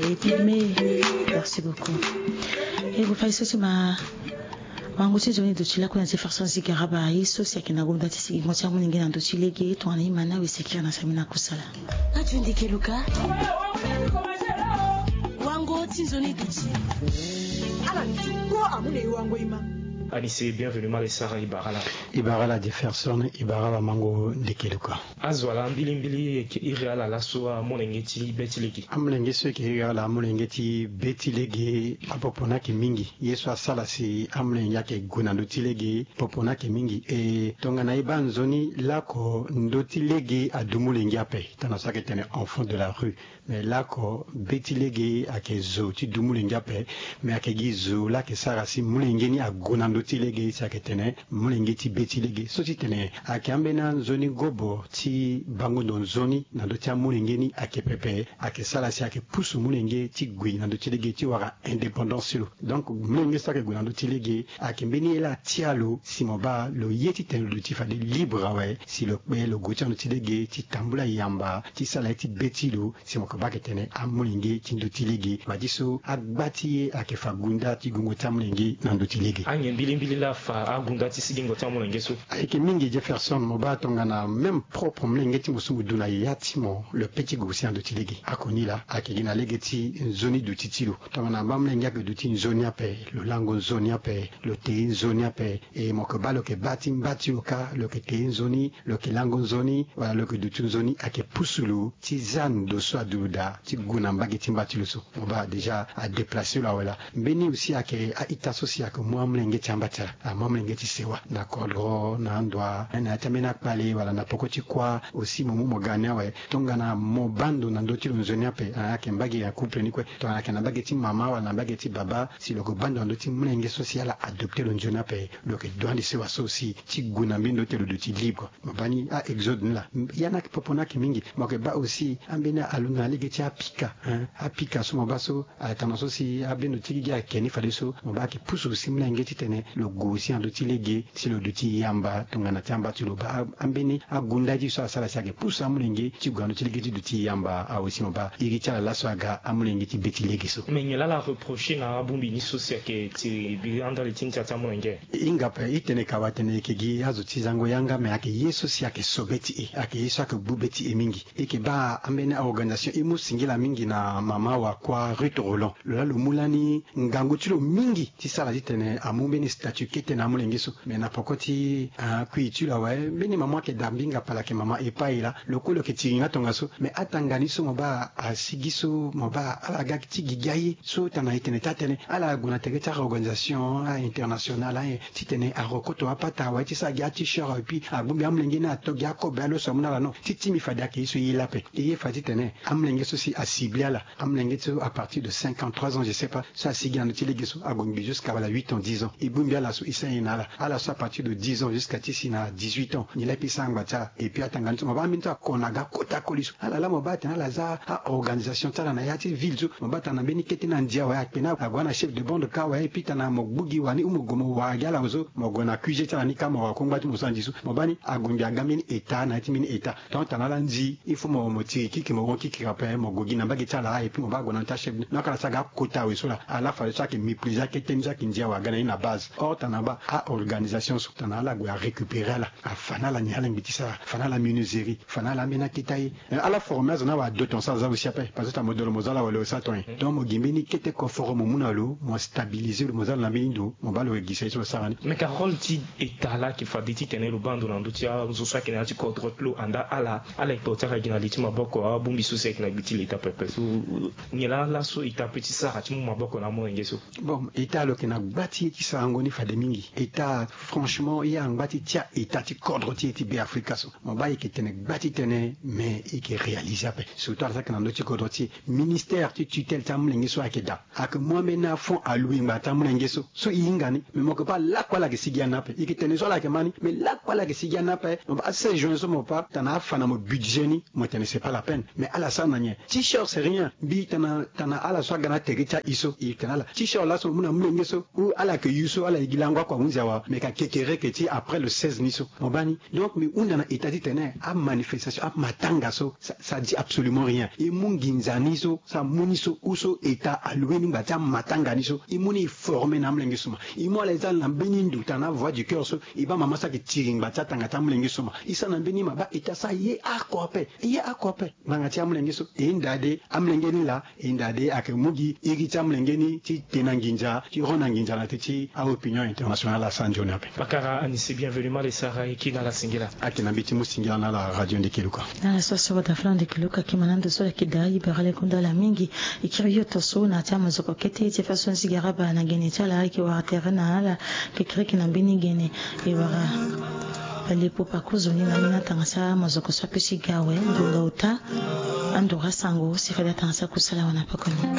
été aimé. Merci beaucoup. Et vous faites ceci, mangusi zoni do chila kuna Jefferson Zigaraba iso si akina gumda tisi ngocha muningi na do chilege to ani mana wisekira na samina kusala atundike luka wango tinzoni duti ala ntuko amune wango ima Anissé, bienvenue Marisara Ibarala. Ibarala Jefferson, Ibarala Mango Ndekeluka. Azwala mbilimbili ki ireala la soa molengeti betilegi. Amulengesi ki ireala molengeti betilegi apopona ki mingi. Yesu asala si amulengya ke gunandotilegi popona ki mingi. E tongana iban zoni lako ndotilegi adumulengya pe. Tanasake tene enfant de la rue. Mais lako betilegi ake zo ti dumulengya pe. Mais ake gizo la ke sarasi mulengeni agunando tilege saketene mulengi ti betilege so ti tene akambe na zoni gobo ti bango don zoni na do tia mulengeni ake pepe ake sala si ake pusu mulenge ti gui na do tilege ti wara indépendance lo donc mulenge sa ke gui na do tilege ake mbeni la tialo si moba lo yeti ten lo ti fa de libre ouais si lo pe lo go ti no tilege ti tambula yamba ti sala ti betilo si mo ko ba ke tene a mulenge ti do tilege ba diso agbati ake fa gunda ti gungo ta mulenge na do tilege Mbili la fa agunda ti sigingo ta mulenge so ayeke mingi Jefferson mo ba tongana même propre mulenge ti musumu duna yati mo le petit goussien de tilege akoni la akegi na lege ti zoni du titilo tongana ba mulenge ake du ti zoni ape lo lango zoni ape lo te zoni ape e mo ko ba lo ke bati mbati oka lo ke te zoni lo ke lango zoni wala lo ke du ti zoni ake pusulu ti zan do so aduda ti guna mbage ti mbati lo so mo ba déjà a déplacer la wala mbeni aussi ake a ita so si ake mo mulenge ti ambata amamlenge ti sewa na kodro na ndwa na tamena pale wala na pokoti kwa aussi momu mogania we tongana mo bando na ndoti lonzoni ape ake mbagi ya couple ni kwe tongana kana bagi ti mama wala na bagi ti baba si loko bando ndoti mlenge social adopter lonzoni ape loke dondi sewa so aussi ti guna mbindo te lo ti libre mabani a exode la yana ki popona ki mingi moke ba aussi ambena alunga lege ti apika so mobaso atana so si abendo ti gi akeni fale so mobaki pusu si mlenge ti tene lo gosi ando ti lege si lo do ti yamba tongana ti yamba ti lo ba ambeni agunda ti so asala si age pusu amulenge ti gando ti lege ti do ti yamba aosi mo ba iri ti ala laso aga amulenge ti beti lege so mais nyela la reprocher na bumbi ni so si ake ti bi anda le tin ta mulenge inga pe itene kawa tene ke gi azo ti zango yanga me ake yeso si ake sobeti ake yeso ake bubeti mingi ke ba ambeni a organisation imu singila mingi na mama wa kwa Ruth Roland lo mulani ngangu ti lo mingi ti sala ti tene amumbeni statut kete na mulenge so me na pokoti kuitu la wa beni mama ke dambinga pala ke mama epaila lokolo ke tinga tonga so me atangani so moba asigiso moba alaga ti gigayi so tana itene tatene ala guna tege ta organisation internationale ti tene a rokoto apata wa ti sa ga ti shoro puis agumbi amulenge na to ga ko balo so muna la no ti mi fada ke so yila pe e fati tene amulenge so si asiblia la amulenge so à partir de 53 ans je sais pas ça sigi na ti lege so agumbi jusqu'à 8 ans 10 ans ibumbi ala so isa ina ala so à partir de 10 ans jusqu'à tisina 18 ans ni la pisanga ta et puis atangani so ba minta konaga kota koliso ala la mobata na la za organisation tala na yati ville so mobata na beni kete na ndia wa pena agwana chef de bande ka wa et puis tana mogbugi wani umugomo wa gala zo mogona kuje tala ni kama wa kongba ti musanji so mobani agumbi agamini eta na ti mini eta donc tana la nzi il faut mo moti ki mo ki rappel mogogi na bagi tala et puis mobagona ta chef na kala saga kota we so la ala fa ça que mépriser que tenza ki ndia wa gana na base or tanaba a organisation so tanala go récupérer la afana la nyala mbitisa fana la menuiserie fana la mena kitai ala formation na wa doton sa za aussi après parce que modèle mozala wala sa ton donc mo gimbeni kete ko forum munalo mo stabiliser le mozala na bindo mo balo egisa so sarani mais carol ti etala ki fa diti tene lo bando na ndutia zo sa ki na ti kodrotlo anda ala portera gina liti maboko a bumbi so sek na biti leta pepe so nyela la so ita petit sa ti mo maboko na mo ngeso bon etalo ki na gbati ti sa ngoni fa de mingi eta franchement ya ngbati tia eta ti kodroti ti be afrika so mo ba ki tene gbati tene mais e ki réaliser pe surtout ala ka na ndo ti kodroti ministère ti tutelle ta mlenge so akeda ak mo mena fond alloué ngata mlenge so ingani mais mo ko pas la kwala ke sigiana pe e ki tene so la ke mani mais la kwala ke sigiana pe mo ba se joindre so mo pas tana fana mo budget ni mo tene c'est pas la peine mais ala sa nanye t-shirt c'est rien bi tana ala so gana tege ta iso e tana la t-shirt la so muna mlenge so ou ala ke yuso wala igilangwa kwa munzi wa meka kekere keti après le 16 niso mobani donc mi undana itadi tene a manifestation a matanga so ça dit absolument rien et munginza niso ça muniso uso eta alweni ngata matanga niso imuni formé na mlenge suma imo la ezal na beni nduta na voix du cœur so iba mama sa ki tiring ba tanga ta mlenge suma isa na beni maba eta sa ye akope mangati amlenge so indade amlenge ni la indade akemugi igita mlenge ni ti tenanginja ti ronanginja la ti a opinion internationale à San Jonape bakara anisi bienvenue male sara ikina la singila akina biti musingila na la radio Ndikiluka na la soso wa dafla Ndikiluka kimanando so kidai barale kunda la mingi ikiriyo toso na chama zoko kete ti façon sigaraba na gene chala ki wa terena ala kikriki na bini gene iwara palipo pakuzoni na mina tangasa mazoko so pesi gawe ndunga uta andura sango sifada tangasa kusala wana pakoni